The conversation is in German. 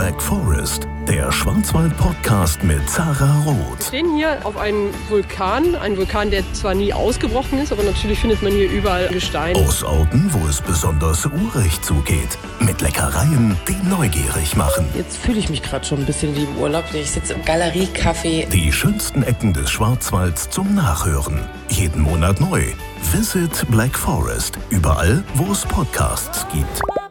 Black Forest, der Schwarzwald-Podcast mit Zara Roth. Wir stehen hier auf einem Vulkan, der zwar nie ausgebrochen ist, aber natürlich findet man hier überall Gestein. Aus Orten, wo es besonders urig zugeht, mit Leckereien, die neugierig machen. Jetzt fühle ich mich gerade schon ein bisschen wie im Urlaub. Ich sitze im Galerie-Café. Die schönsten Ecken des Schwarzwalds zum Nachhören. Jeden Monat neu. Visit Black Forest. Überall, wo es Podcasts gibt.